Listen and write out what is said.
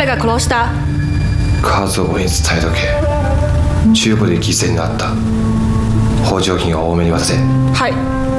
が殺した？ 家族に伝えとけ。中古で犠牲になった。補助金を多めに渡せ。 はい。